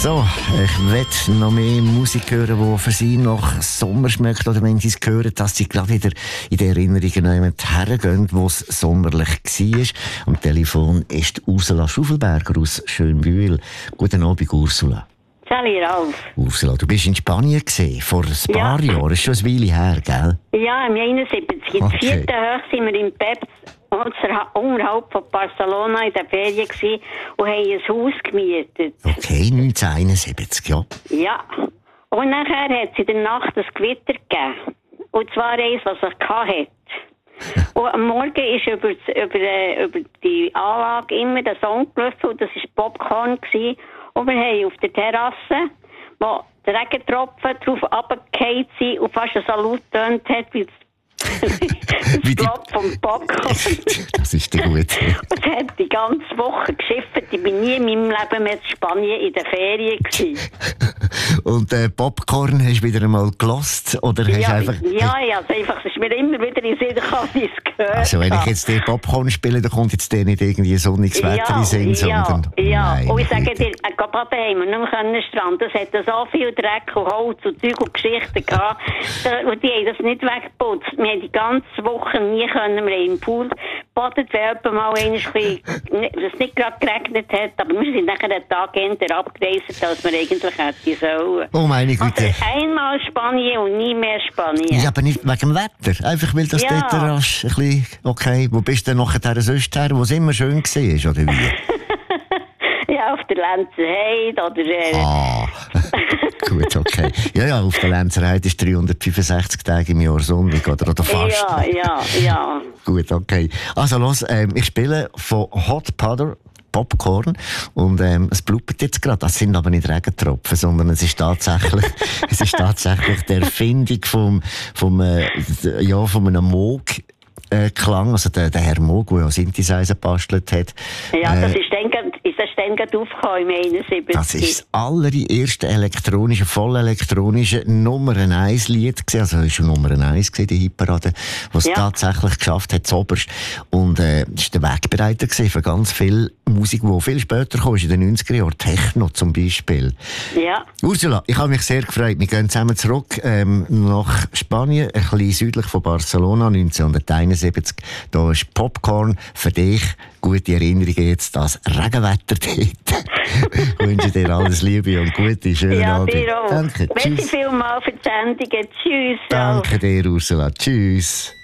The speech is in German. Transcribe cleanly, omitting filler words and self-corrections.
So, ich will noch mehr Musik hören, die für Sie nach Sommer schmeckt. Oder wenn Sie es hören, dass Sie gerade wieder in die Erinnerungen hergehen, wo es sommerlich war. Am Telefon ist Ursula Schuffelberger aus Schönbühl. Guten Abend, Ursula. Sali Ralf. Ursula, du bist in Spanien gesehen, vor ein paar Jahren. Das ist schon eine Weile her, gell? Ja, im 71. Okay. 4. Hoch sind wir in Peps, unterhalb von Barcelona in der Ferien gewesen und haben ein Haus gemietet. Okay, 1971, ja. Ja. Und nachher hat es in der Nacht ein Gewitter gegeben. Und zwar eins, was er hatte. Und am Morgen ist über die Anlage immer der Song gelaufen und das war Popcorn gewesen. Und wir haben auf der Terrasse, wo der Regentropfen drauf runtergefallen sind und fast so laut getönt hat, wie das Blatt vom Popcorn. Das ist der gut. Und es hat die ganze Woche geschifft. Ich bin nie in meinem Leben mehr in Spanien in der Ferien gewesen. Und Popcorn hast du wieder einmal gelost? Oder hast einfach... Es ist mir immer wieder in den Sinn gekommen, wie es gehört. Also wenn ich jetzt den Popcorn spiele, dann kommt jetzt der nicht irgendwie sonniges Wetter in den Sinn, sondern... Ja, und ich sage dir, gerade daheim, nicht mehr Strand, das hat so viel Dreck und Holz und Zeug und Geschichten gehabt. Und die haben das nicht weggeputzt. Wir haben die ganze Woche nie können, wir haben im Pool gebadet, wenn jemand mal es nicht gerade geregnet hat, aber wir sind nachher einen Tag hinterher abgereist, als wir eigentlich hätten sollen. Oh meine Güte. Also einmal Spanien und nie mehr Spanien. Ja, aber nicht wegen dem Wetter, einfach weil das dort rasch ein bisschen, okay, wo bist du denn nachher sonst her, wo es immer schön war, oder wie? Ja, auf der Lenzerheide oder... Gut, okay. Ja, auf der Lenzerheide ist 365 Tage im Jahr sonnig, oder fast. Ja. Gut, okay. Also los, ich spiele von Hot Powder Popcorn und es blubbert jetzt gerade. Das sind aber nicht Regentropfen, sondern es ist tatsächlich die Erfindung vom einem Moog. Klang, also der Herr Moog, der ja Synthesizer gebastelt hat. Ja, das ist dann gerade aufgekommen im 71. Das ist das allererste elektronische, voll elektronische Nummer 1 Lied gewesen. Also, es war schon Nummer 1 gewesen, die Hitparade, was es tatsächlich geschafft hat, zuoberst. Und, es war der Wegbereiter gewesen für ganz viel Musik, die viel später kam, in den 90er Jahren. Techno zum Beispiel. Ja. Ursula, ich habe mich sehr gefreut. Wir gehen zusammen zurück, nach Spanien, ein bisschen südlich von Barcelona, 1971. Da ist Popcorn für dich. Gute Erinnerungen jetzt, das Regenwetter dort. Ich wünsche dir alles Liebe und Gute, schönen Abend. Ja, dir auch. Danke, tschüss. Merci vielmals für die Sendung. Tschüss. Danke dir, Ursula. Tschüss.